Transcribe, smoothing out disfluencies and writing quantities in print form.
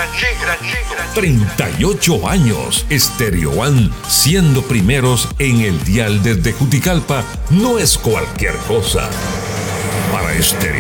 38 años. Stereo One, siendo primeros en el dial desde Juticalpa, no es cualquier cosa. Para Stereo